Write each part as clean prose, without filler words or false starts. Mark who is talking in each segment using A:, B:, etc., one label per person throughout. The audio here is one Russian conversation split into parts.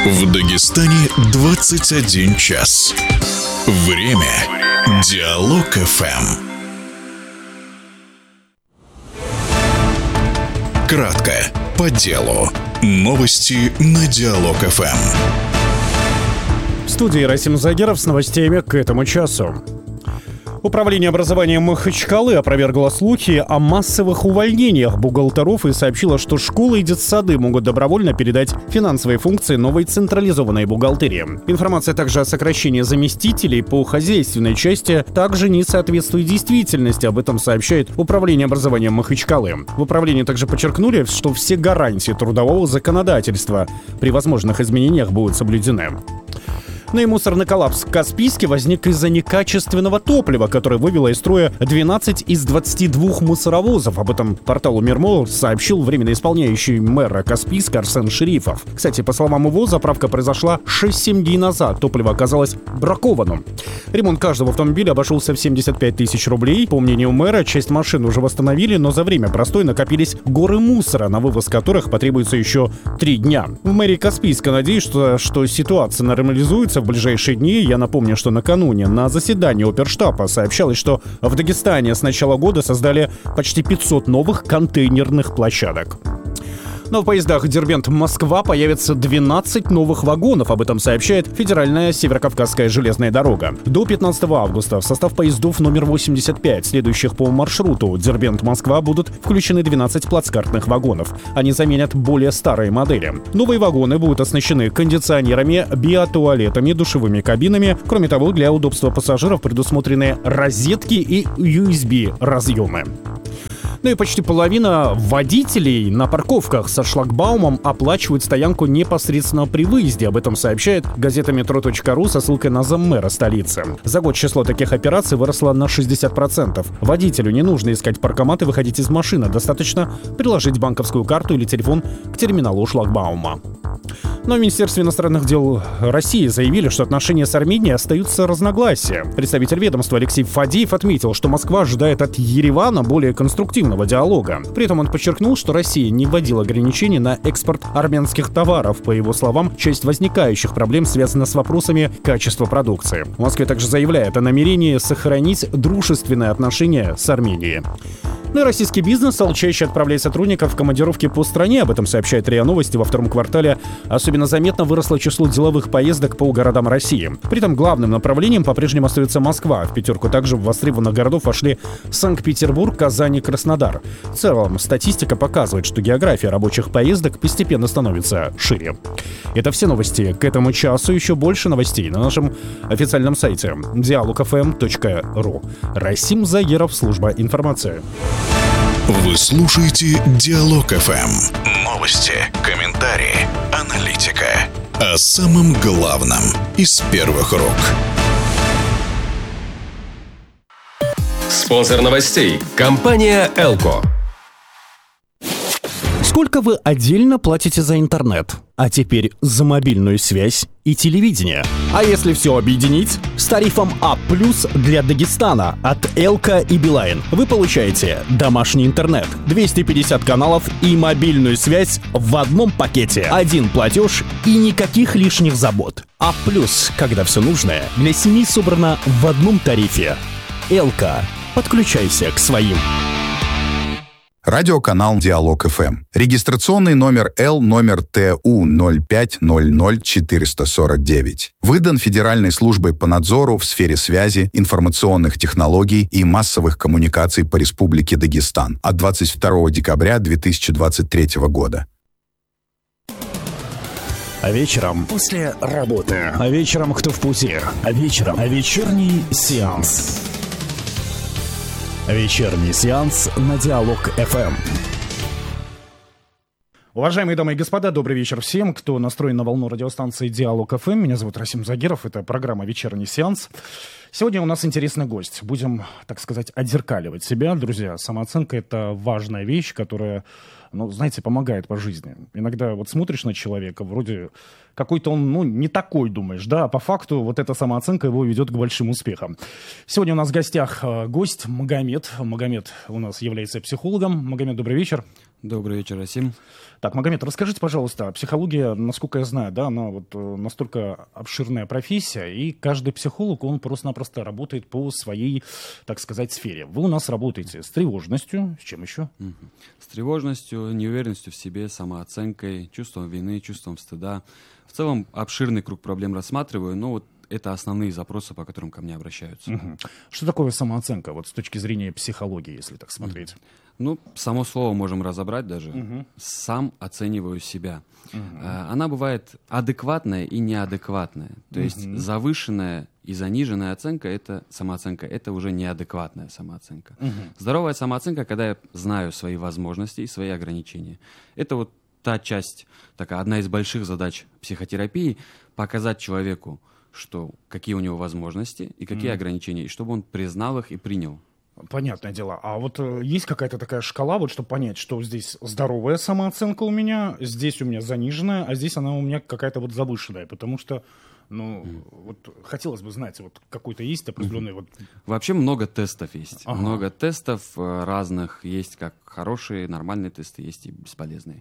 A: В Дагестане 21 час. Время Диалог ФМ. Кратко, по делу. Новости на Диалог ФМ.
B: В студии Расим Загеров с новостями к этому часу. Управление образования Махачкалы опровергло слухи о массовых увольнениях бухгалтеров и сообщило, что школы и детсады могут добровольно передать финансовые функции новой централизованной бухгалтерии. Информация также о сокращении заместителей по хозяйственной части также не соответствует действительности. Об этом сообщает Управление образования Махачкалы. В управлении также подчеркнули, что все гарантии трудового законодательства при возможных изменениях будут соблюдены. Ну и мусорный коллапс в Каспийске возник из-за некачественного топлива, которое вывело из строя 12 из 22 мусоровозов. Об этом порталу Мирмол сообщил временно исполняющий мэра Каспийска Арсен Шерифов. Кстати, по словам его, заправка произошла 6-7 дней назад. Топливо оказалось бракованным. Ремонт каждого автомобиля обошелся в 75 тысяч рублей. По мнению мэра, часть машин уже восстановили, но за время простоя накопились горы мусора, на вывоз которых потребуется еще 3 дня. В мэрии Каспийска надеются, что ситуация нормализуется в ближайшие дни. Я напомню, что накануне на заседании оперштаба сообщалось, что в Дагестане с начала года создали почти 500 новых контейнерных площадок. Но в поездах Дербент-Москва появится 12 новых вагонов. Об этом сообщает Федеральная Северокавказская железная дорога. До 15 августа в состав поездов номер 85, следующих по маршруту Дербент-Москва, будут включены 12 плацкартных вагонов. Они заменят более старые модели. Новые вагоны будут оснащены кондиционерами, биотуалетами, душевыми кабинами. Кроме того, для удобства пассажиров предусмотрены розетки и USB-разъемы. Ну и почти половина водителей на парковках со шлагбаумом оплачивают стоянку непосредственно при выезде. Об этом сообщает газета metro.ru со ссылкой на заммэра столицы. За год число таких операций выросло на 60%. Водителю не нужно искать паркомат и выходить из машины. Достаточно приложить банковскую карту или телефон к терминалу шлагбаума. Но в Министерстве иностранных дел России заявили, что отношения с Арменией остаются разногласия. Представитель ведомства Алексей Фадеев отметил, что Москва ожидает от Еревана более конструктивного диалога. При этом он подчеркнул, что Россия не вводила ограничений на экспорт армянских товаров. По его словам, часть возникающих проблем связана с вопросами качества продукции. В Москве также заявляет о намерении сохранить дружественные отношения с Арменией. Ну и российский бизнес стал чаще отправлять сотрудников в командировки по стране. Об этом сообщает РИА Новости. Во втором квартале особенно заметно выросло число деловых поездок по городам России. При этом главным направлением по-прежнему остается Москва. В пятерку также востребованных городов вошли Санкт-Петербург, Казань и Краснодар. В целом, статистика показывает, что география рабочих поездок постепенно становится шире. Это все новости к этому часу. Еще больше новостей на нашем официальном сайте dialogfm.ru. Расим Загеров, служба информации.
A: Вы слушаете Диалог ФМ. Новости, комментарии, аналитика. О самом главном из первых рук.
C: Спонсор новостей – компания «Элко».
B: Сколько вы отдельно платите за интернет? А теперь за мобильную связь и телевидение. А если все объединить? С тарифом А+ для Дагестана от Элко и Билайн вы получаете домашний интернет, 250 каналов и мобильную связь в одном пакете. Один платеж и никаких лишних забот. А+, когда все нужное для семьи собрано в одном тарифе. Элко. Подключайся к своим.
D: Радиоканал Диалог ФМ. Регистрационный номер Л номер ТУ 0500449. Выдан Федеральной службой по надзору в сфере связи, информационных технологий и массовых коммуникаций по Республике Дагестан от 22 декабря 2023 года.
B: А вечером после работы. А вечером кто в пути. А вечером вечерний сеанс. Вечерний сеанс на Диалог ФМ. Уважаемые дамы и господа, добрый вечер всем, кто настроен на волну радиостанции Диалог ФМ. Меня зовут Расим Загеров, это программа «Вечерний сеанс». Сегодня у нас интересный гость. Будем, так сказать, отзеркаливать себя. Друзья, самооценка — это важная вещь, которая, знаете, помогает по жизни. Иногда вот смотришь на человека, вроде какой-то он, не такой, думаешь, да, а по факту вот эта самооценка его ведет к большим успехам. Сегодня у нас в гостях гость Магомед. Магомед у нас является психологом. Магомед, добрый вечер.
E: Добрый вечер, Расим.
B: Так, Магомед, расскажите, пожалуйста, психология, насколько я знаю, да, она вот настолько обширная профессия, и каждый психолог, он просто-напросто работает по своей, так сказать, сфере. Вы у нас работаете с тревожностью, с чем еще?
E: С тревожностью, неуверенностью в себе, самооценкой, чувством вины, чувством стыда. В целом обширный круг проблем рассматриваю, но вот это основные запросы, по которым ко мне обращаются.
B: Что такое самооценка, вот с точки зрения психологии, если так смотреть?
E: Ну, само слово можем разобрать даже. Сам оцениваю себя. Она бывает адекватная и неадекватная. То есть завышенная и заниженная оценка, это самооценка, это уже неадекватная самооценка. Здоровая самооценка, когда я знаю свои возможности и свои ограничения. Это вот та часть, такая одна из больших задач психотерапии, показать человеку, что какие у него возможности и какие ограничения, и чтобы он признал их и принял.
B: Понятное дело. А вот есть какая-то такая шкала, вот чтобы понять, что здесь здоровая самооценка у меня, здесь у меня заниженная, а здесь она у меня какая-то вот завышенная, потому что, вот хотелось бы знать, вот какой-то есть определенный вот...
E: Вообще много тестов есть. Много тестов разных. Есть как хорошие, нормальные тесты, есть и бесполезные.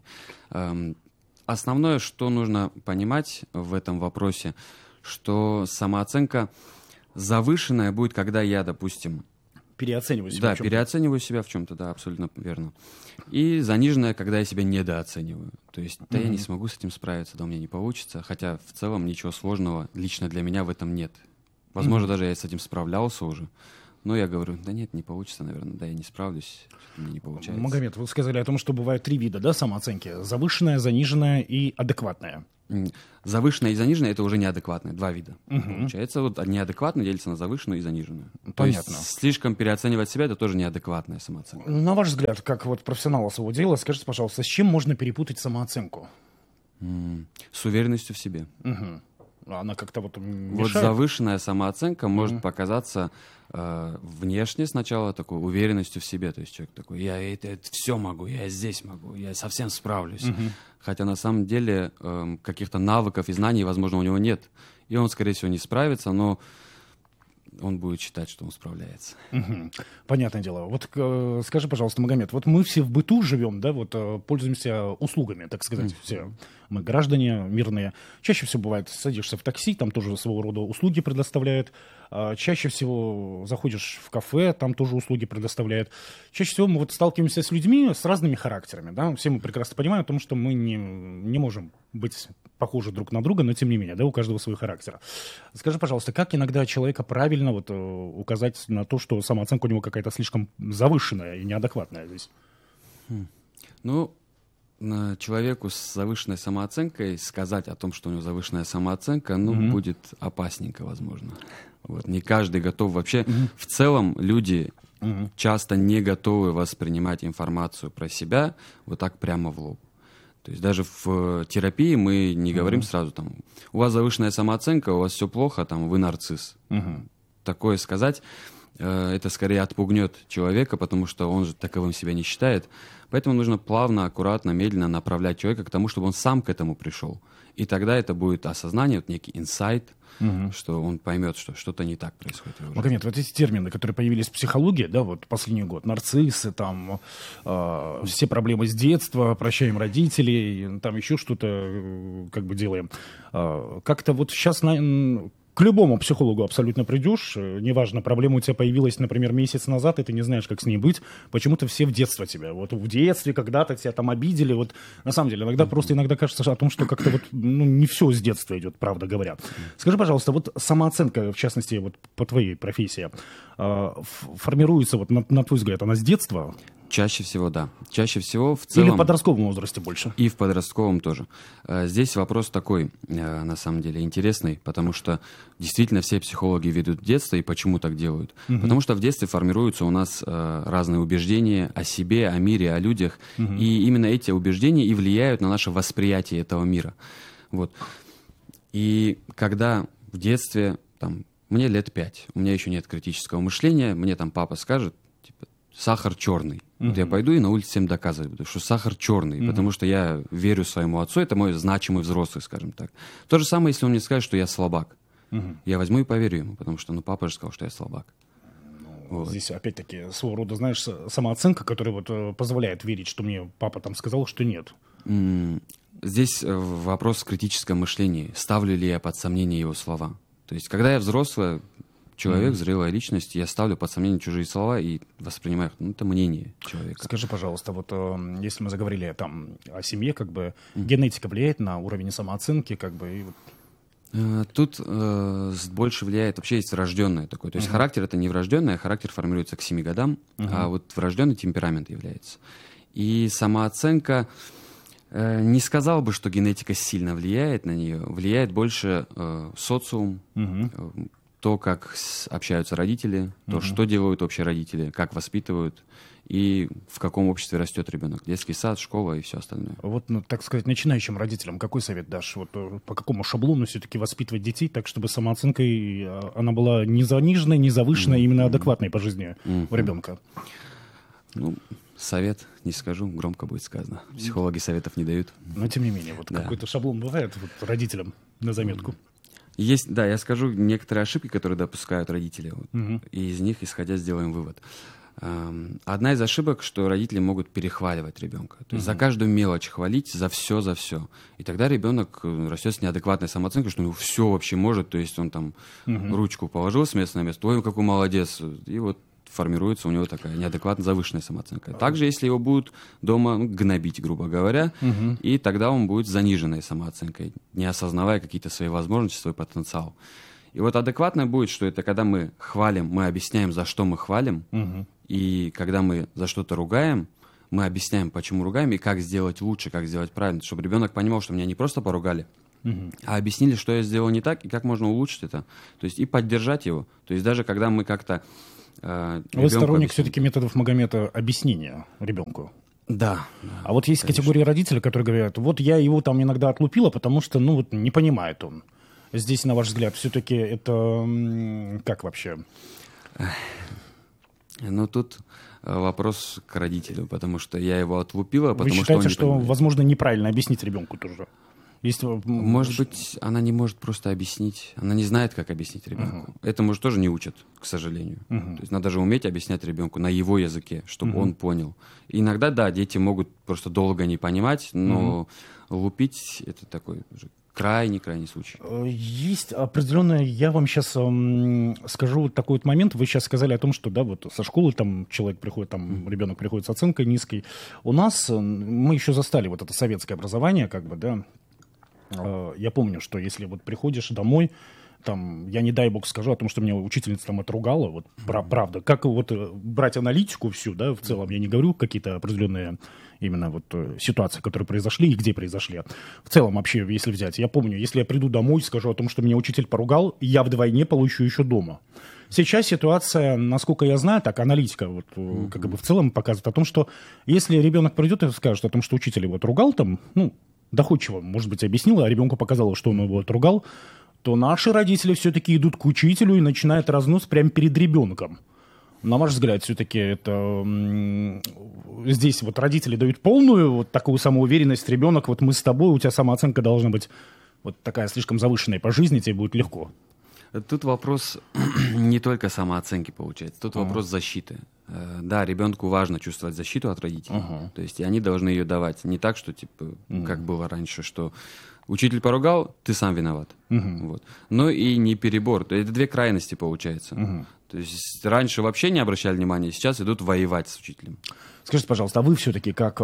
E: Основное, что нужно понимать в этом вопросе, что самооценка завышенная будет, когда я, допустим...
B: Переоцениваю себя.
E: Да, переоцениваю себя в чем-то, да, абсолютно верно. И заниженная, когда я себя недооцениваю. То есть, да, я не смогу с этим справиться, да, у меня не получится. Хотя в целом ничего сложного лично для меня в этом нет. Возможно, даже я с этим справлялся уже. Но я говорю, да нет, не получится, наверное, да, я не справлюсь, мне не получается.
B: Магомед, вы сказали о том, что бывают 3 вида, да, самооценки. Завышенная, заниженная и адекватная.
E: Завышенная и заниженная — это уже неадекватные, 2 вида. Получается, вот неадекватная делится на завышенную и заниженную.
B: Понятно.
E: То есть слишком переоценивать себя — это тоже неадекватная самооценка.
B: На ваш взгляд, как вот профессионала своего дела, скажите, пожалуйста, с чем можно перепутать самооценку?
E: С уверенностью в себе.
B: Она как-то вот мешает?
E: Вот завышенная самооценка может показаться внешне сначала такой уверенностью в себе. То есть человек такой, я это все могу, я здесь могу, я совсем справлюсь. Хотя на самом деле каких-то навыков и знаний, возможно, у него нет. И он, скорее всего, не справится, но он будет считать, что он справляется.
B: Понятное дело. Вот скажи, пожалуйста, Магомед, вот мы все в быту живем, да, вот пользуемся услугами, так сказать, все. Мы граждане мирные. Чаще всего бывает, садишься в такси, там тоже своего рода услуги предоставляют. Чаще всего заходишь в кафе, там тоже услуги предоставляют. Чаще всего мы вот сталкиваемся с людьми с разными характерами, да. Все мы прекрасно понимаем о том, что мы не можем быть похожи друг на друга, но тем не менее, да, у каждого свой характер. Скажи, пожалуйста, как иногда человека правильно вот указать на то, что самооценка у него какая-то слишком завышенная и неадекватная здесь?
E: Ну, человеку с завышенной самооценкой сказать о том, что у него завышенная самооценка, будет опасненько, возможно. Вот. Не каждый готов вообще. В целом люди часто не готовы воспринимать информацию про себя вот так прямо в лоб. То есть даже в терапии мы не говорим сразу там, у вас завышенная самооценка, у вас все плохо, там, вы нарцисс. Такое сказать, это скорее отпугнет человека, потому что он же таковым себя не считает. Поэтому нужно плавно, аккуратно, медленно направлять человека к тому, чтобы он сам к этому пришел. И тогда это будет осознание, вот некий инсайт, что он поймет, что что-то не так происходит.
B: Магомед, вот эти термины, которые появились в психологии, да, вот последний год, нарциссы, там, все проблемы с детства, прощаем родителей, там еще что-то как бы делаем. Как-то вот сейчас к любому психологу абсолютно придешь, неважно, проблема у тебя появилась, например, месяц назад, и ты не знаешь, как с ней быть, почему-то все в детство тебя, вот в детстве когда-то тебя там обидели, вот на самом деле иногда кажется о том, что как-то вот не все с детства идет, правда говоря. Скажи, пожалуйста, вот самооценка, в частности, вот по твоей профессии, формируется, вот на твой взгляд, она с детства?
E: Чаще всего, да. Чаще всего в целом...
B: Или в подростковом возрасте больше?
E: И в подростковом тоже. Здесь вопрос такой, на самом деле, интересный, потому что действительно все психологи ведут детство, и почему так делают? Потому что в детстве формируются у нас разные убеждения о себе, о мире, о людях, и именно эти убеждения и влияют на наше восприятие этого мира. Вот. И когда в детстве, там, мне лет 5, у меня еще нет критического мышления, мне там папа скажет, типа, сахар черный. Вот я пойду и на улице всем доказывать буду, что сахар черный, потому что я верю своему отцу, это мой значимый взрослый, скажем так. То же самое, если он мне скажет, что я слабак. Я возьму и поверю ему, потому что папа же сказал, что я слабак. Вот.
B: Здесь опять-таки своего рода, знаешь, самооценка, которая вот позволяет верить, что мне папа там сказал, что нет.
E: Здесь вопрос в критическом мышлении. Ставлю ли я под сомнение его слова? То есть, когда я взрослый человек, зрелая личность, я ставлю под сомнение чужие слова и воспринимаю их, это мнение человека.
B: Скажи, пожалуйста, вот если мы заговорили там о семье, как бы генетика влияет на уровень самооценки, как бы, и вот...
E: Тут больше влияет, вообще есть врожденное такое. То есть характер — это не врожденное, а характер формируется к 7 годам, а вот врожденный темперамент является. И самооценка, не сказал бы, что генетика сильно влияет на нее, влияет больше социум, то, как общаются родители, то, что делают вообще родители, как воспитывают, и в каком обществе растет ребенок. Детский сад, школа и все остальное.
B: Вот, ну, так сказать, начинающим родителям какой совет дашь? Вот по какому шаблону все-таки воспитывать детей так, чтобы самооценка она была не заниженной, не завышенной, именно адекватной по жизни у ребенка?
E: Ну, совет не скажу, громко будет сказано. Психологи советов не дают.
B: Но тем не менее, вот какой-то шаблон бывает вот, родителям на заметку.
E: Есть, да, я скажу некоторые ошибки, которые допускают родители, и из них, исходя, сделаем вывод. Одна из ошибок, что родители могут перехваливать ребенка. То есть за каждую мелочь хвалить, за все, за все. И тогда ребенок растет с неадекватной самооценкой, что он все вообще может. То есть он там ручку положил с места на место, ой, какой молодец. И вот формируется у него такая неадекватно завышенная самооценка. Также, если его будут дома гнобить, грубо говоря, и тогда он будет с заниженной самооценкой, не осознавая какие-то свои возможности, свой потенциал. И вот адекватное будет, что это когда мы хвалим, мы объясняем, за что мы хвалим, и когда мы за что-то ругаем, мы объясняем, почему ругаем, и как сделать лучше, как сделать правильно, чтобы ребенок понимал, что меня не просто поругали, а объяснили, что я сделал не так, и как можно улучшить это. То есть и поддержать его. То есть даже когда мы как-то...
B: Вы сторонник все-таки методов Магомета объяснения ребенку?
E: Да.
B: А вот есть категория родителей, которые говорят, вот я его там иногда отлупила, потому что, ну, вот не понимает он. Здесь, на ваш взгляд, все-таки это как вообще?
E: Ну, тут вопрос к родителю, потому что я его отлупила, потому
B: Вы считаете,
E: что он не понимает.
B: возможно, неправильно объяснить ребенку тоже? Есть...
E: Может быть, она не может просто объяснить. Она не знает, как объяснить ребенку. Этому же тоже не учат, к сожалению. То есть надо же уметь объяснять ребенку на его языке, чтобы он понял. И иногда, да, дети могут просто долго не понимать, но лупить — это такой уже крайний случай.
B: Есть определенное, я вам сейчас скажу вот такой вот момент. Вы сейчас сказали о том, что, да, вот со школы там человек приходит, там ребенок приходит с оценкой низкой. У нас, мы еще застали вот это советское образование, как бы, да. Я помню, что если вот приходишь домой, там, я не дай бог скажу о том, что меня учительница там отругала, вот правда. Как вот брать аналитику всю, да, в целом, я не говорю какие-то определенные именно вот ситуации, которые произошли и где произошли. В целом вообще, если взять, я помню, если я приду домой и скажу о том, что меня учитель поругал, я вдвойне получу еще дома. Сейчас ситуация, насколько я знаю, так, аналитика вот, как бы в целом показывает о том, что если ребенок придет и скажет о том, что учитель его отругал, там, ну, доходчиво, может быть, объяснила, а ребенку показала, что он его отругал, то наши родители все-таки идут к учителю и начинают разнос прямо перед ребенком. На ваш взгляд, все-таки это здесь вот родители дают полную вот такую самоуверенность, ребенок, вот мы с тобой, у тебя самооценка должна быть вот такая слишком завышенная по жизни, тебе будет легко.
E: Тут вопрос не только самооценки получается, тут вопрос защиты. Да, ребенку важно чувствовать защиту от родителей, то есть и они должны ее давать. Не так, что типа, как было раньше, что учитель поругал, ты сам виноват. Вот. Но и не перебор. Это две крайности получается. То есть раньше вообще не обращали внимания, сейчас идут воевать с учителем.
B: Скажите, пожалуйста, а вы все-таки как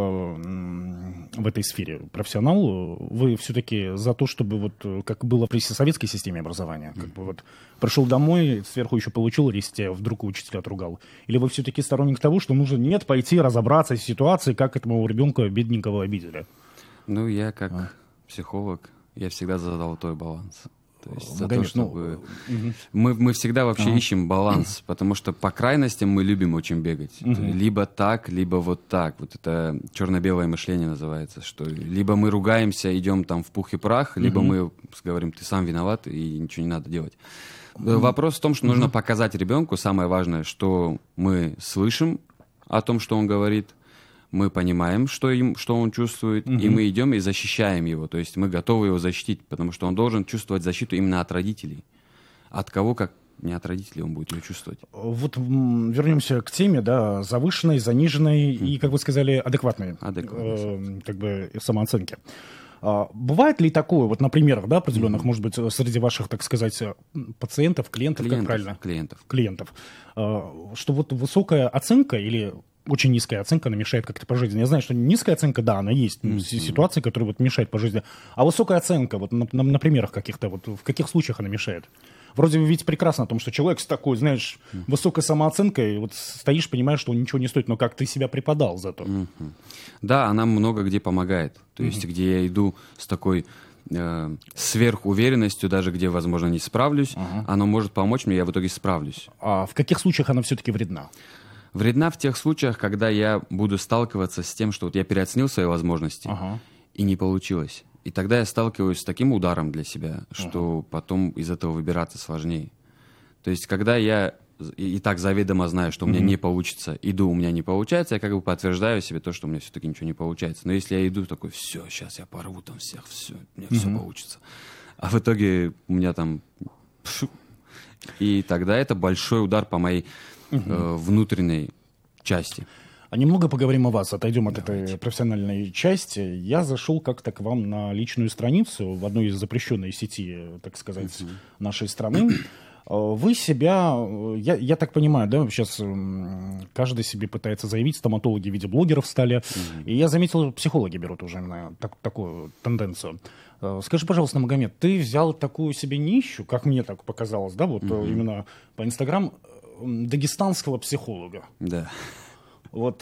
B: в этой сфере профессионал, вы все-таки за то, чтобы вот как было при советской системе образования, как бы вот пришел домой, сверху еще получил, если тебя вдруг учитель отругал, или вы все-таки сторонник того, что нужно нет пойти разобраться в ситуации, как этому ребенка бедненького обидели?
E: Ну, я как психолог, я всегда за золотой баланс. То есть за
B: конечно,
E: то, чтобы... мы всегда вообще ищем баланс, потому что по крайностям мы любим очень бегать. Либо так, либо вот так. Вот это черно-белое мышление называется, что либо мы ругаемся, идем там в пух и прах, либо мы говорим, ты сам виноват, и ничего не надо делать. Вопрос в том, что нужно показать ребенку, самое важное, что мы слышим о том, что он говорит, мы понимаем, что он чувствует, и мы идем и защищаем его. То есть мы готовы его защитить, потому что он должен чувствовать защиту именно от родителей. От кого, как не от родителей он будет ее чувствовать.
B: Вот вернемся к теме, да, завышенной, заниженной и, как вы сказали, адекватной как бы самооценки. Бывает ли такое, вот на примерах, да, определенных, может быть, среди ваших, так сказать, пациентов, клиентов, как правильно? Клиентов. Что вот высокая оценка или очень низкая оценка, она мешает как-то по жизни. Я знаю, что низкая оценка, да, она есть, ситуации, которые вот мешают по жизни. А высокая оценка, вот на примерах каких-то, вот в каких случаях она мешает? Вроде бы ведь прекрасно о том, что человек с такой, знаешь, высокой самооценкой, вот стоишь, понимаешь, что он ничего не стоит, но как ты себя преподал зато.
E: Да, она много где помогает. То есть, где я иду с такой сверхуверенностью, даже где, возможно, не справлюсь, она может помочь мне, я в итоге справлюсь.
B: А в каких случаях она все-таки вредна?
E: Вредна в тех случаях, когда я буду сталкиваться с тем, что вот я переоценил свои возможности, и не получилось. И тогда я сталкиваюсь с таким ударом для себя, что потом из этого выбираться сложнее. То есть, когда я и так заведомо знаю, что у меня не получится, иду, у меня не получается, я как бы подтверждаю себе то, что у меня все-таки ничего не получается. Но если я иду такой, все, сейчас я порву там всех, все, у меня все получится. А в итоге у меня там... И тогда это большой удар по моей внутренней части.
B: А немного поговорим о вас, отойдем от этой профессиональной части. Я зашел как-то к вам на личную страницу в одной из запрещенной сети, так сказать, нашей страны. Вы себя, я так понимаю, да, сейчас каждый себе пытается заявить, стоматологи в виде блогеров стали, и я заметил, психологи берут уже именно такую тенденцию. Скажи, пожалуйста, Магомед, ты взял такую себе нищу, как мне так показалось, да, вот именно по Инстаграм, дагестанского психолога.
E: Да.
B: Вот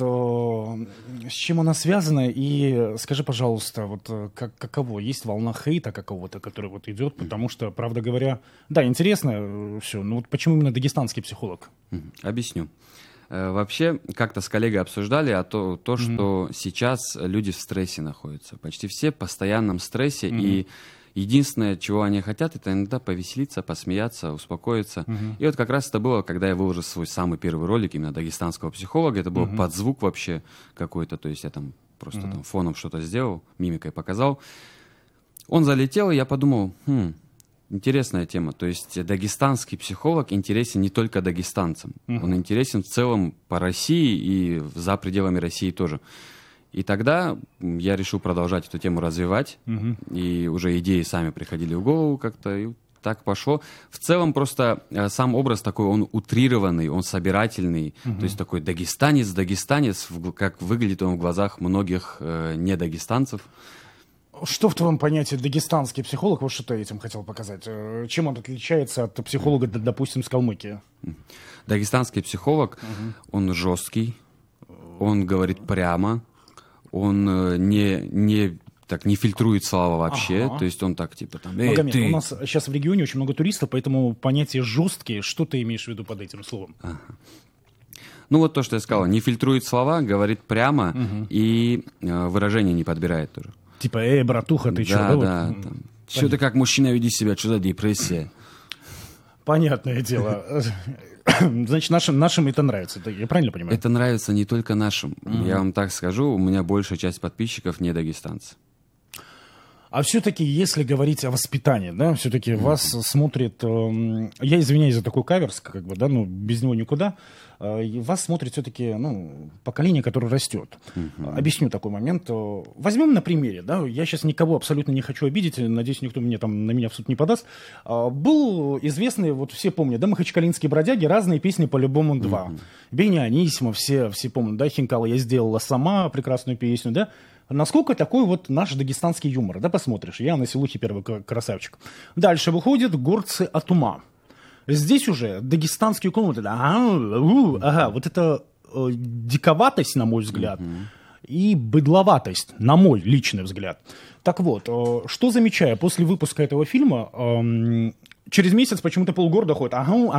B: с чем она связана, и скажи, пожалуйста, вот каково, есть волна хейта какого-то, который вот идет, потому что, правда говоря, да, интересно все, но вот почему именно дагестанский психолог?
E: Объясню. Вообще, как-то с коллегой обсуждали что сейчас люди в стрессе находятся. Почти все в постоянном стрессе, и единственное, чего они хотят, это иногда повеселиться, посмеяться, успокоиться. И вот как раз это было, когда я выложил свой самый первый ролик именно дагестанского психолога. Это был под звук вообще какой-то, то есть я там просто там фоном что-то сделал, мимикой показал. Он залетел, и я подумал, интересная тема. То есть дагестанский психолог интересен не только дагестанцам. Он интересен в целом по России и за пределами России тоже. И тогда я решил продолжать эту тему развивать, и уже идеи сами приходили в голову как-то, и так пошло. В целом просто сам образ такой, он утрированный, он собирательный, то есть такой дагестанец, как выглядит он в глазах многих недагестанцев.
B: Что в твоем понятии дагестанский психолог, вот что ты этим хотел показать? Чем он отличается от психолога, допустим, с Калмыкии?
E: Дагестанский психолог, он жесткий, он говорит прямо, он не фильтрует слова вообще, то есть он так типа там...
B: Магомед, у нас сейчас в регионе очень много туристов, поэтому понятие «жесткий», что ты имеешь в виду под этим словом?
E: Ну вот то, что я сказал, не фильтрует слова, говорит прямо и выражения не подбирает тоже.
B: Типа, братуха, ты что?
E: Да. Что ты как мужчина веди себя, что за депрессия?
B: Понятное дело. Значит, нашим это нравится, я правильно понимаю?
E: Это нравится не только нашим. Я вам так скажу, у меня большая часть подписчиков не дагестанцы.
B: А все-таки, если говорить о воспитании, да, все-таки вас смотрит, я извиняюсь за такой каверс, как бы, да, ну, без него никуда, вас смотрит все-таки, поколение, которое растет. Объясню такой момент. Возьмем на примере, да, я сейчас никого абсолютно не хочу обидеть, надеюсь, никто на меня в суд не подаст. Был известный, вот все помнят, да, «Махачкалинские бродяги», разные песни по-любому два. Беня Анисимов, все помнят, да, «Хинкала я сделала сама», прекрасную песню, да. Насколько такой вот наш дагестанский юмор, да, посмотришь, я на Селухе первый красавчик. Дальше выходят «Горцы от ума». Здесь уже дагестанский уклон, вот это, вот это диковатость, на мой взгляд, и быдловатость, на мой личный взгляд. Так вот, что замечаю, после выпуска этого фильма, через месяц почему-то полгорода ходит,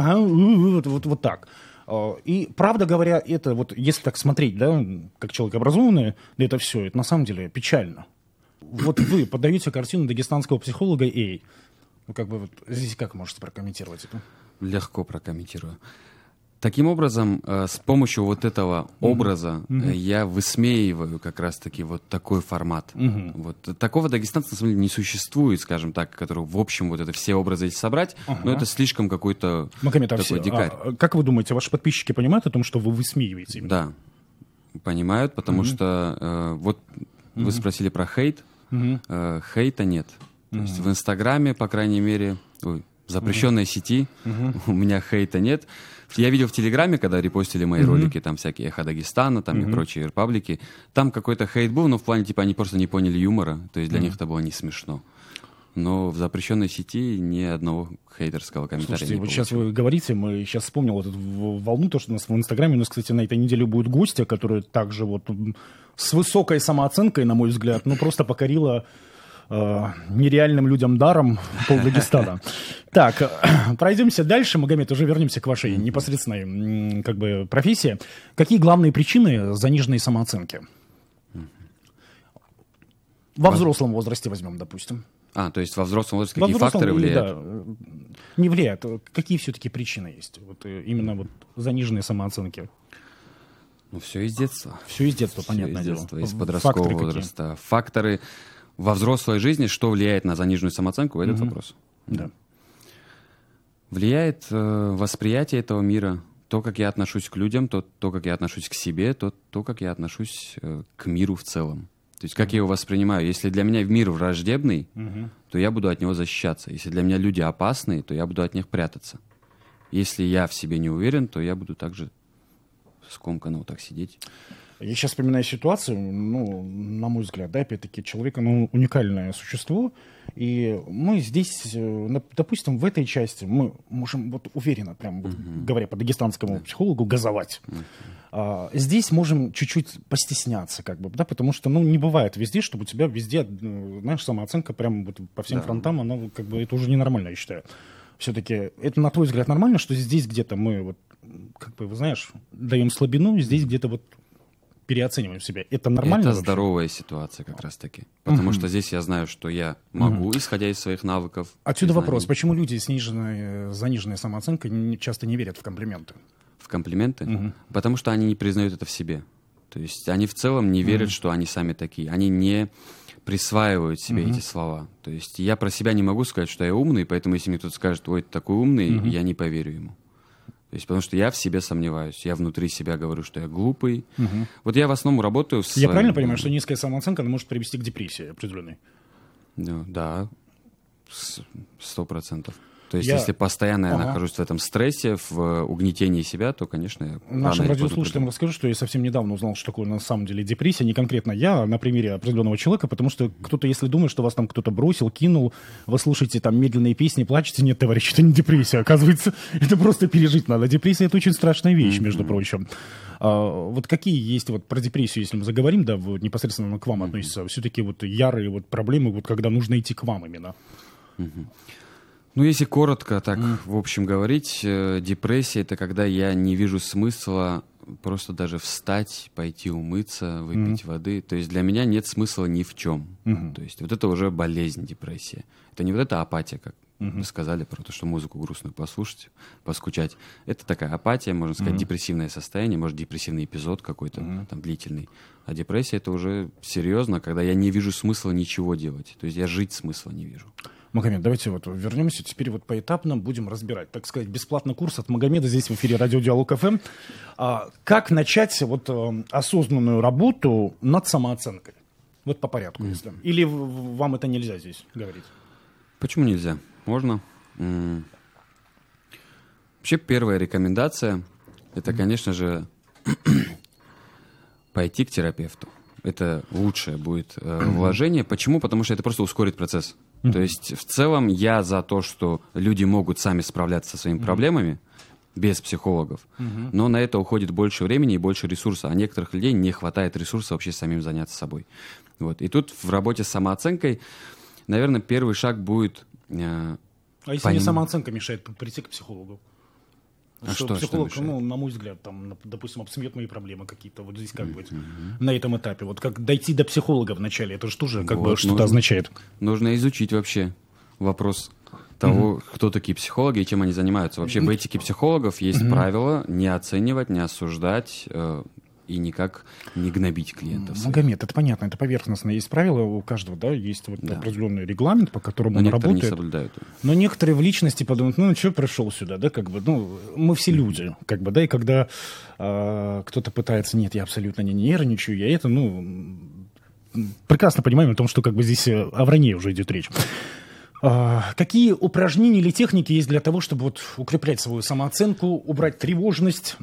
B: вот так. И, правда говоря, это вот, если так смотреть, да, как человек образованный, это все, это на самом деле печально. Вот вы подаете картину дагестанского психолога, как бы вот здесь как можете прокомментировать это?
E: Легко прокомментирую. Таким образом, с помощью вот этого образа я высмеиваю как раз-таки вот такой формат. Вот. Такого дагестанца, на самом деле, не существует, скажем так, который в общем вот это все образы эти собрать, но это слишком какой-то такой дикарь.
B: Как вы думаете, ваши подписчики понимают о том, что вы высмеиваете именно?
E: Да, понимают, потому что вот вы спросили про хейт. Хейта нет. То есть в Инстаграме, по крайней мере, в запрещенной сети у меня хейта нет. Я видел в Телеграме, когда репостили мои ролики, там всякие «Эхо Дагестана» там, и прочие репаблики, там какой-то хейт был, но в плане, типа, они просто не поняли юмора, то есть для них это было не смешно. Но в запрещенной сети ни одного хейтерского комментария.
B: Слушайте,
E: не
B: вот
E: получил.
B: сейчас вы говорите, мы сейчас вспомнил вот эту волну, то, что у нас в Инстаграме, у нас, кстати, на этой неделе будет гостья, которая также вот с высокой самооценкой, на мой взгляд, ну просто покорила нереальным людям даром полдагестана. Так, пройдемся дальше. Магомед, уже вернемся к вашей непосредственной как бы профессии. Какие главные причины заниженной самооценки? Во взрослом возрасте возьмем, допустим.
E: То есть во взрослом возрасте какие факторы влияют?
B: Да, не влияют. Какие все-таки причины есть? Вот, именно вот заниженной самооценки.
E: Ну, все из детства.
B: Все из детства, понятное дело.
E: Из детства, из подросткового возраста. Факторы во взрослой жизни, что влияет на заниженную самооценку, этот вопрос.
B: Да.
E: Влияет восприятие этого мира, то, как я отношусь к людям, то как я отношусь к себе, то, как я отношусь к миру в целом. То есть как я его воспринимаю. Если для меня мир враждебный, то я буду от него защищаться. Если для меня люди опасные, то я буду от них прятаться. Если я в себе не уверен, то я буду также скомканно вот так сидеть.
B: Я сейчас вспоминаю ситуацию, ну, на мой взгляд, да, опять-таки, человек, ну, уникальное существо, и мы здесь, допустим, в этой части мы можем вот уверенно, прям, вот, говоря по дагестанскому психологу, газовать. Здесь можем чуть-чуть постесняться, как бы, да, потому что, ну, не бывает везде, чтобы у тебя везде, знаешь, самооценка прям вот по всем фронтам, она, как бы, это уже ненормально, я считаю. Все-таки, это, на твой взгляд, нормально, что здесь где-то мы, вот, как бы, знаешь, даем слабину, здесь где-то вот переоцениваем себя. Это нормально?
E: Это здоровая ситуация как раз-таки. Потому что здесь я знаю, что я могу, исходя из своих навыков.
B: Отсюда вопрос. Почему люди с заниженной самооценкой часто не верят в комплименты?
E: В комплименты? Потому что они не признают это в себе. То есть они в целом не верят, что они сами такие. Они не присваивают себе эти слова. То есть я про себя не могу сказать, что я умный, поэтому если мне кто-то скажет, ой, ты такой умный, я не поверю ему. То есть, потому что я в себе сомневаюсь. Я внутри себя говорю, что я глупый. Вот я в основном работаю с...
B: Я правильно понимаю, что низкая самооценка она может привести к депрессии определенной?
E: Да, 100%. То есть, если постоянно я нахожусь в этом стрессе, в угнетении себя, то, конечно, я...
B: Нашим радиослушателям расскажу, что я совсем недавно узнал, что такое на самом деле депрессия. Не конкретно я, а на примере определенного человека, потому что кто-то, если думает, что вас там кто-то бросил, кинул, вы слушаете там медленные песни, плачете, нет, товарищи, это не депрессия. Оказывается, это просто пережить надо. Депрессия — это очень страшная вещь, между прочим. Вот какие есть вот про депрессию, если мы заговорим, да, вот непосредственно к вам относится, все-таки вот ярые вот проблемы, вот когда нужно идти к вам именно?
E: Ну, если коротко так, в общем, говорить, депрессия — это когда я не вижу смысла просто даже встать, пойти умыться, выпить воды. То есть для меня нет смысла ни в чем. То есть вот это уже болезнь, депрессия. Это не вот эта апатия, как вы сказали, про то, что музыку грустную послушать, поскучать. Это такая апатия, можно сказать, депрессивное состояние, может, депрессивный эпизод какой-то там длительный. А депрессия — это уже серьезно, когда я не вижу смысла ничего делать. То есть я жить смысла не вижу.
B: Магомед, давайте вот вернемся, теперь вот поэтапно будем разбирать. Так сказать, бесплатный курс от Магомеда здесь в эфире Радио Диалог ФМ. Как начать вот осознанную работу над самооценкой? Вот по порядку, если. Или вам это нельзя здесь говорить?
E: Почему нельзя? Можно. Вообще первая рекомендация — это, конечно же, пойти к терапевту. Это лучшее будет вложение. Почему? Потому что это просто ускорит процесс. То есть в целом я за то, что люди могут сами справляться со своими проблемами без психологов, но на это уходит больше времени и больше ресурса, а некоторых людей не хватает ресурса вообще самим заняться собой. Вот. И тут в работе с самооценкой, наверное, первый шаг будет...
B: А если мне самооценка мешает прийти к психологу?
E: Что
B: психолог, ну, на мой взгляд, там, допустим, обсмеет мои проблемы какие-то. Вот здесь как быть на этом этапе? Вот как дойти до психолога вначале, это же тоже как бы что-то означает.
E: Нужно изучить вообще вопрос того, кто такие психологи и чем они занимаются. Вообще в этике психологов есть правило не оценивать, не осуждать и никак не гнобить клиентов.
B: Магомед, это понятно, это поверхностно. Есть правила у каждого, да, есть вот определенный регламент, по которому он работает.
E: Но некоторые не соблюдают.
B: Но некоторые в личности подумают, ну, что пришел сюда, да, как бы, ну, мы все люди, как бы, да, и когда кто-то пытается, нет, я абсолютно не нервничаю, я это, ну, прекрасно понимаем о том, что как бы здесь о вранье уже идет речь. Какие упражнения или техники есть для того, чтобы вот укреплять свою самооценку, убрать тревожность?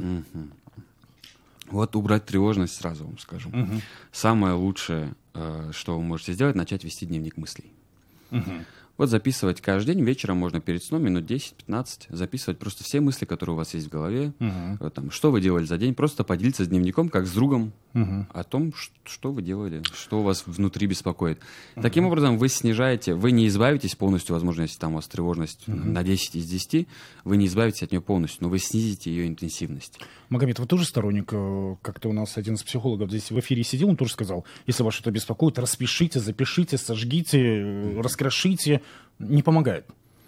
E: Вот убрать тревожность сразу вам скажу. Самое лучшее, что вы можете сделать, начать вести дневник мыслей. Вот записывать каждый день, вечером можно перед сном, минут 10-15, записывать просто все мысли, которые у вас есть в голове, там, что вы делали за день, просто поделиться с дневником, как с другом, о том, что вы делали, что у вас внутри беспокоит. Таким образом, вы снижаете, вы не избавитесь полностью, возможно, если там у вас тревожность на 10 из 10, вы не избавитесь от нее полностью, но вы снизите ее интенсивность.
B: Магомед, вы тоже сторонник, как-то у нас один из психологов здесь в эфире сидел, он тоже сказал, если вас что-то беспокоит, распишите, запишите, сожгите, раскрошите, не помогает.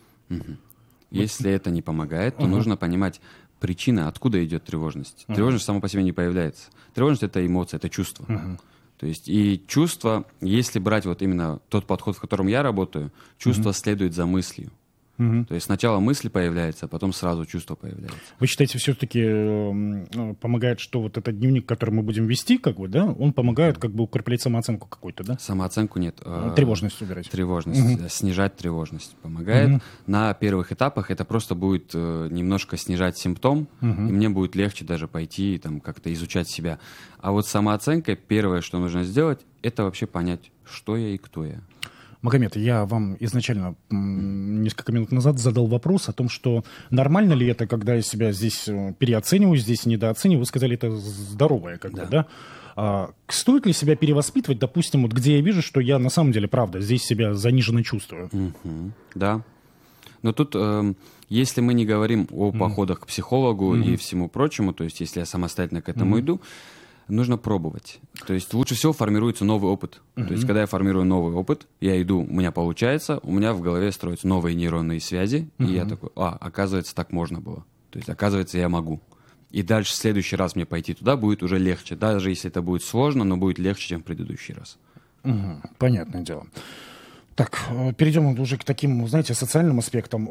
E: Если это не помогает, то нужно понимать причины, откуда идет тревожность. Тревожность сама по себе не появляется. Тревожность — это эмоция, это чувство. То есть и чувство, если брать вот именно тот подход, в котором я работаю, чувство следует за мыслью. То есть сначала мысль появляется, а потом сразу чувство появляется.
B: Вы считаете, все-таки помогает, что вот этот дневник, который мы будем вести, как бы, да, он помогает как бы укреплять самооценку какую-то, да?
E: Самооценку нет.
B: Тревожность убирать.
E: Тревожность, снижать тревожность помогает. На первых этапах это просто будет немножко снижать симптом, и мне будет легче даже пойти там как-то изучать себя. А вот самооценка, первое, что нужно сделать, это вообще понять, что я и кто я.
B: Магомед, я вам изначально несколько минут назад задал вопрос о том, что нормально ли это, когда я себя здесь переоцениваю, здесь недооцениваю. Вы сказали, это здоровое, как бы, да? Стоит ли себя перевоспитывать, допустим, вот где я вижу, что я на самом деле, правда, здесь себя заниженно чувствую?
E: Да. Но тут, если мы не говорим о походах к психологу и всему прочему, то есть если я самостоятельно к этому иду, нужно пробовать. То есть лучше всего формируется новый опыт. То есть когда я формирую новый опыт, я иду, у меня получается, у меня в голове строятся новые нейронные связи, и я такой, оказывается, так можно было. То есть, оказывается, я могу. И дальше в следующий раз мне пойти туда будет уже легче. Даже если это будет сложно, но будет легче, чем в предыдущий раз.
B: Понятное дело. Так, перейдем уже к таким, знаете, социальным аспектам.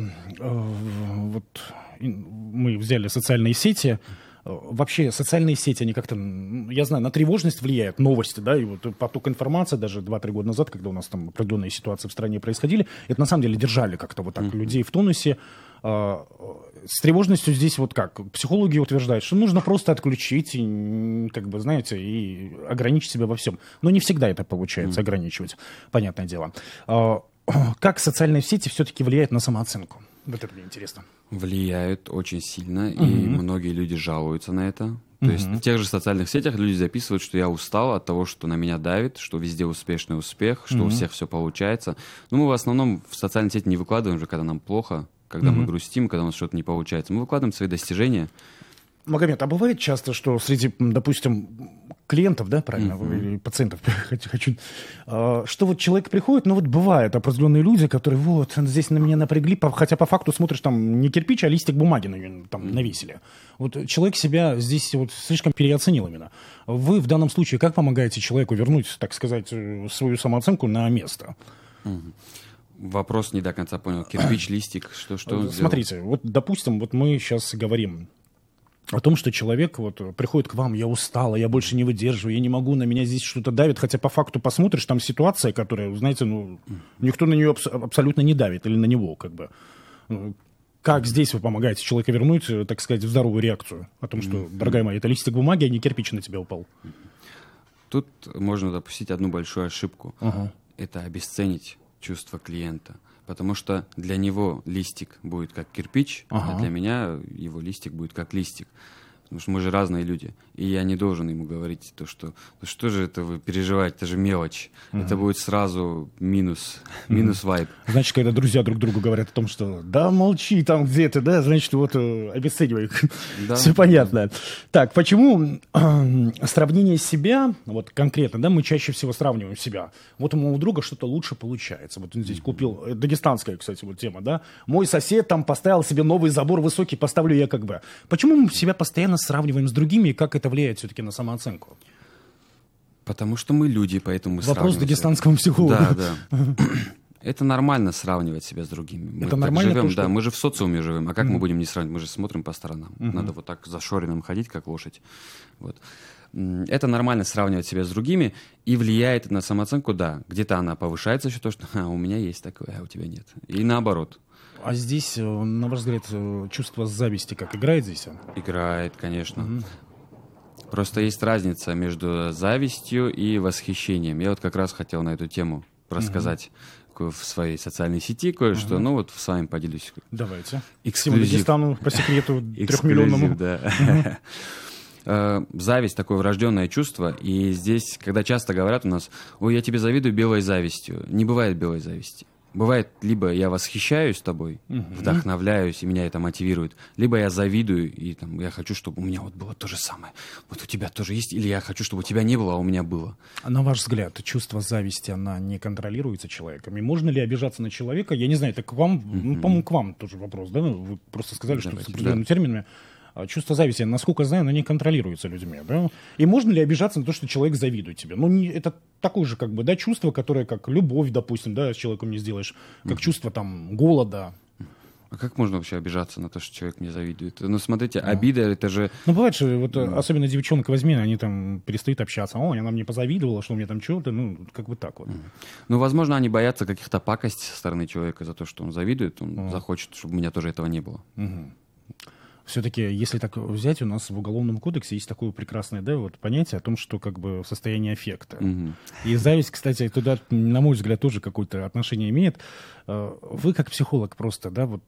B: Вот мы взяли социальные сети. Вообще социальные сети, они как-то, я знаю, на тревожность влияют, новости, да, и вот поток информации даже 2-3 года назад, когда у нас там определенные ситуации в стране происходили, это на самом деле держали как-то вот так людей в тонусе. С тревожностью здесь вот как? Психологи утверждают, что нужно просто отключить, как бы, знаете, и ограничить себя во всем. Но не всегда это получается, ограничивать, понятное дело. Как социальные сети все-таки влияют на самооценку? Вот это мне интересно.
E: Влияют очень сильно, и многие люди жалуются на это. То есть в тех же социальных сетях люди записывают, что я устал от того, что на меня давит, что везде успешный успех, что у всех все получается. Но мы в основном в социальные сети не выкладываем же, когда нам плохо, когда мы грустим, когда у нас что-то не получается. Мы выкладываем свои достижения.
B: Магомед, а бывает часто, что среди, допустим, клиентов, да, правильно, или пациентов, хочу, что вот человек приходит, ну вот бывают определенные люди, которые вот здесь на меня напрягли, хотя по факту смотришь, там не кирпич, а листик бумаги там навесили. Вот человек себя здесь вот слишком переоценил именно. Вы в данном случае как помогаете человеку вернуть, так сказать, свою самооценку на место?
E: Вопрос не до конца понял. Кирпич, листик, что
B: Смотрите, вот, допустим, вот мы сейчас говорим о том, что человек вот приходит к вам, я устал, я больше не выдерживаю, я не могу, на меня здесь что-то давит, хотя по факту посмотришь, там ситуация, которая, знаете, ну, никто на нее абсолютно не давит, или на него, как бы. Как здесь вы помогаете человеку вернуть, так сказать, в здоровую реакцию о том, что, дорогая моя, это листик бумаги, а не кирпич на тебя упал?
E: Тут можно допустить одну большую ошибку. Это обесценить чувство клиента. Потому что для него листик будет как кирпич, а для меня его листик будет как листик. Потому что мы же разные люди. И я не должен ему говорить то, что ну что же это вы переживаете, это же мелочь. Это будет сразу минус вайб.
B: Значит, когда друзья друг другу говорят о том, что да молчи там где ты, да, значит, вот обесценивай их. Да. Все понятно. Так, почему сравнение себя, вот конкретно, да, мы чаще всего сравниваем себя. Вот у моего друга что-то лучше получается. Вот он здесь купил, дагестанская, кстати, вот тема, да. Мой сосед там поставил себе новый забор высокий, поставлю я как бы. Почему мы себя постоянно сравниваем с другими, и как это влияет все-таки на самооценку?
E: Потому что мы люди, поэтому мы сравниваем.
B: Вопрос дагестанскому психологу.
E: Да. Это нормально сравнивать себя с другими. Мы
B: это нормально
E: живем,
B: то, что...
E: да, мы же в социуме живем. А как мы будем не сравнивать? Мы же смотрим по сторонам. Надо вот так зашоренным ходить, как лошадь. Вот. Это нормально сравнивать себя с другими, и влияет на самооценку, да. Где-то она повышается еще то, что у меня есть такое, а у тебя нет. И наоборот.
B: А здесь, на ваш взгляд, чувство зависти как играет здесь?
E: Играет, конечно. Просто есть разница между завистью и восхищением. Я вот как раз хотел на эту тему рассказать в своей социальной сети кое-что. Ну вот с вами поделюсь.
B: Давайте.
E: Эксклюзив.
B: Дагестану по секрету 3-миллионному.
E: Да. Зависть — такое врожденное чувство. И здесь, когда часто говорят у нас: ой, я тебе завидую белой завистью. Не бывает белой зависти. Бывает, либо я восхищаюсь тобой, вдохновляюсь, и меня это мотивирует, либо я завидую, и там, я хочу, чтобы у меня вот было то же самое. Вот у тебя тоже есть, или я хочу, чтобы у тебя не было, а у меня было.
B: А на ваш взгляд, чувство зависти, она не контролируется человеком? И можно ли обижаться на человека? Я не знаю, это к вам, ну, по-моему, к вам тоже вопрос, да? Вы просто сказали, что с определенными терминами. Чувство зависти, насколько я знаю, оно не контролируется людьми, да? И можно ли обижаться на то, что человек завидует тебе? Ну, это такое же, как бы, да, чувство, которое, как любовь, допустим, да, с человеком не сделаешь, как чувство, там, голода.
E: А как можно вообще обижаться на то, что человек мне завидует? Ну, смотрите, обида — это же...
B: Ну, бывает же, вот, особенно девчонка возьми, они там перестают общаться. О, она мне позавидовала, что у меня там что-то, ну, как бы так вот.
E: Ну, возможно, они боятся каких-то пакостей со стороны человека за то, что он завидует, он захочет, чтобы у меня тоже этого не было.
B: Все-таки, если так взять, у нас в Уголовном кодексе есть такое прекрасное, да, вот понятие о том, что как бы состояние аффекта. И зависть, кстати, туда, на мой взгляд, тоже какое-то отношение имеет. Вы как психолог просто, да, вот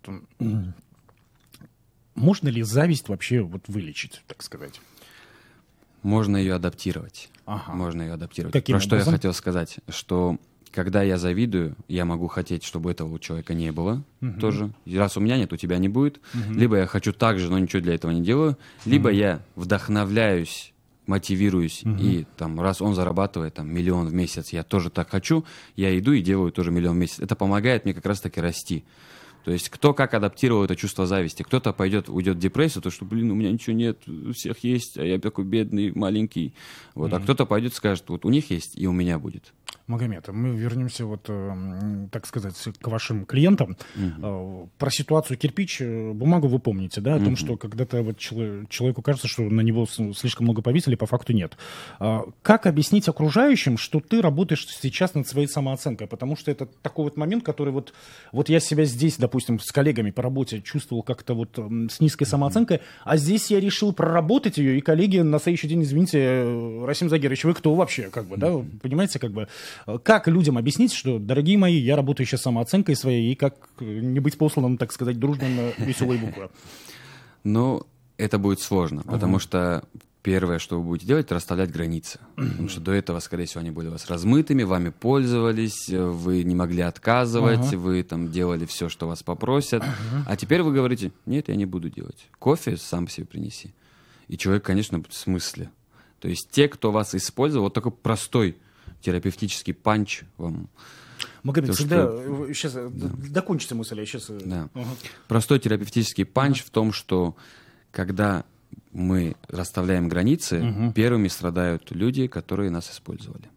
B: можно ли зависть вообще вот вылечить, так сказать?
E: Можно ее адаптировать. Можно ее адаптировать. Каким образом? Что я хотел сказать, что когда я завидую, я могу хотеть, чтобы этого у человека не было тоже. И раз у меня нет, у тебя не будет. Либо я хочу так же, но ничего для этого не делаю. Либо я вдохновляюсь, мотивируюсь, и там, раз он зарабатывает там, 1 000 000 в месяц, я тоже так хочу, я иду и делаю тоже 1 000 000 в месяц. Это помогает мне как раз-таки расти. То есть кто как адаптировал это чувство зависти. Кто-то уйдет в депрессию, то что, блин, у меня ничего нет, у всех есть, а я такой бедный, маленький. Вот. А кто-то пойдет и скажет, вот у них есть, и у меня будет.
B: Магомед, мы вернемся, вот, так сказать, к вашим клиентам. Про ситуацию кирпич, бумагу вы помните, да, о том, что когда-то вот человеку кажется, что на него слишком много повесили, по факту нет. Как объяснить окружающим, что ты работаешь сейчас над своей самооценкой? Потому что это такой вот момент, который вот я себя здесь, допустим, с коллегами по работе чувствовал как-то вот с низкой самооценкой, а здесь я решил проработать ее, и коллеги на следующий день, извините, Расим Загирович, вы кто вообще, как бы, да, понимаете, как бы, как людям объяснить, что, дорогие мои, я работаю сейчас с самооценкой своей, и как не быть посланным, так сказать, дружно на веселые буквы?
E: Ну, это будет сложно, потому что первое, что вы будете делать, это расставлять границы. Потому что до этого, скорее всего, они были у вас размытыми, вами пользовались, вы не могли отказывать, вы там делали все, что вас попросят. А теперь вы говорите, нет, я не буду делать. Кофе сам себе принеси. И человек, конечно, в смысле. То есть те, кто вас использовал, вот такой простой терапевтический панч вам.
B: Магомед, всегда... Сейчас докончите мысль, я сейчас...
E: Да. Простой терапевтический панч в том, что когда мы расставляем границы, первыми страдают люди, которые нас использовали.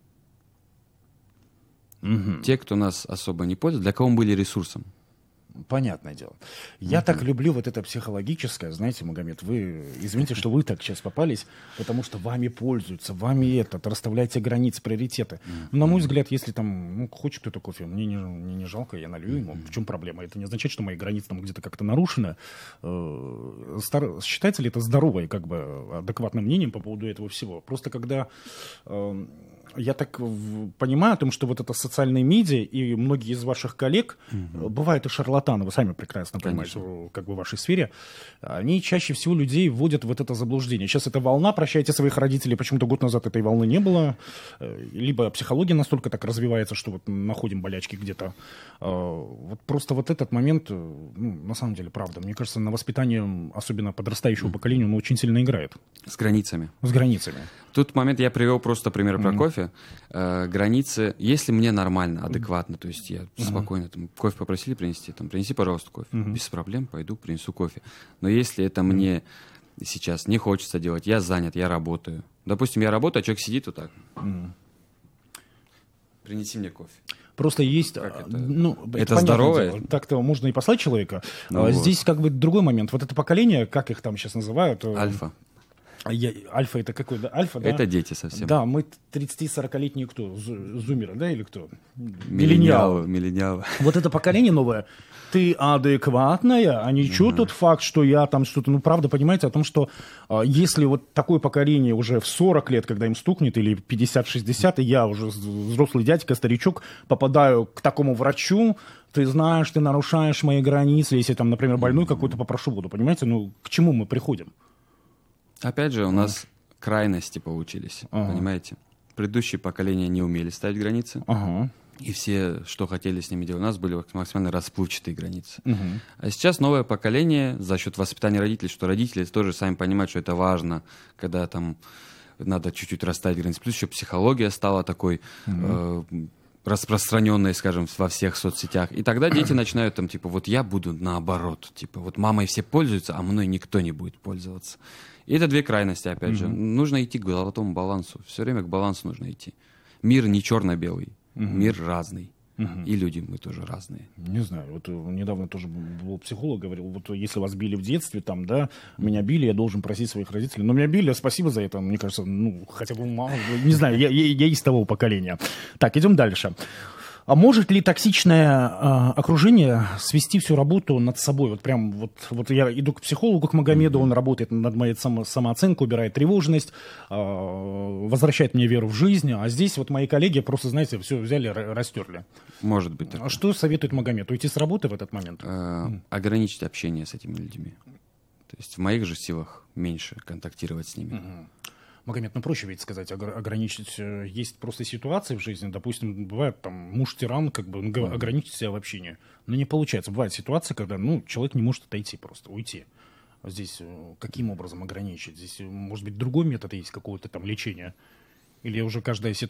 E: Те, кто нас особо не пользует, для кого мы были ресурсом.
B: Понятное дело. Я так люблю вот это психологическое, знаете, Магомед, вы, извините, что вы так сейчас попались, потому что вами пользуются, вами расставляйте границы, приоритеты. На мой взгляд, если там, хочет кто-то кофе, мне не жалко, я налью ему. В чем проблема? Это не означает, что мои границы там где-то как-то нарушены. Считается ли это здоровой, как бы, адекватным мнением по поводу этого всего? Просто когда Я так понимаю о том, что вот это социальные медиа и многие из ваших коллег, бывают и шарлатаны, вы сами прекрасно понимаете, как бы в вашей сфере, они чаще всего людей вводят в вот это заблуждение. Сейчас эта волна, прощайте своих родителей, почему-то год назад этой волны не было, либо психология настолько так развивается, что вот находим болячки где-то. Вот просто вот этот момент, на самом деле, правда, мне кажется, на воспитание, особенно подрастающего поколения, он очень сильно играет.
E: С границами.
B: С границами.
E: Тут момент, я привел просто пример про кофе. Границы, если мне нормально, адекватно, то есть я спокойно, там, кофе попросили принести, там, принеси, пожалуйста, кофе. Без проблем, пойду, принесу кофе. Но если это мне сейчас не хочется делать, я занят, я работаю. Допустим, я работаю, а человек сидит вот так. Принеси мне кофе.
B: Просто есть...
E: это здоровое?
B: Так-то можно и послать человека. Здесь как бы другой момент. Вот это поколение, как их там сейчас называют?
E: Альфа.
B: Альфа это какой? Да? Альфа, да?
E: Это дети совсем.
B: Да, мы 30-40-летние кто? Зумеры, да, или кто?
E: Миллениалы.
B: Вот это поколение новое. Ты адекватная, а ничего тот факт, что я там что-то... правда, понимаете, о том, что если вот такое поколение уже в 40 лет, когда им стукнет, или 50-60, и я уже взрослый дядька, старичок, попадаю к такому врачу, ты знаешь, ты нарушаешь мои границы, если там, например, больной какой-то, попрошу воду, понимаете? К чему мы приходим?
E: Опять же, у нас крайности получились, понимаете? Предыдущие поколения не умели ставить границы. И все, что хотели с ними делать, у нас были максимально расплывчатые границы. А сейчас новое поколение за счет воспитания родителей, что родители тоже сами понимают, что это важно, когда там надо чуть-чуть расставить границы. Плюс еще психология стала такой распространенной, скажем, во всех соцсетях. И тогда дети начинают там, типа, вот я буду наоборот. Типа, вот мамой все пользуются, а мной никто не будет пользоваться. И это две крайности, опять же. Нужно идти к золотому балансу. Все время к балансу нужно идти. Мир не черно-белый. Мир разный. И люди мы тоже разные.
B: Не знаю, вот недавно тоже был психолог, говорил, вот если вас били в детстве, там, да, меня били, я должен просить своих родителей. Но меня били, спасибо за это, мне кажется, хотя бы мало, не знаю, я из того поколения. Так, идем дальше. А может ли токсичное окружение свести всю работу над собой? Вот прям вот я иду к психологу, к Магомеду, он работает над моей самооценкой, убирает тревожность, возвращает мне веру в жизнь. А здесь вот мои коллеги просто, знаете, все взяли, растерли.
E: Может быть такое.
B: А что советует Магомед? Уйти с работы в этот момент?
E: Ограничить общение с этими людьми. То есть в моих же силах меньше контактировать с ними.
B: Магомед, проще ведь сказать, ограничить. Есть просто ситуации в жизни, допустим, бывает там муж-тиран, как бы ограничить себя в общении. Но не получается. Бывает ситуация, когда человек не может отойти просто, уйти. Здесь каким образом ограничить? Здесь, может быть, другой метод есть какого-то там лечения? Или уже каждая ситуация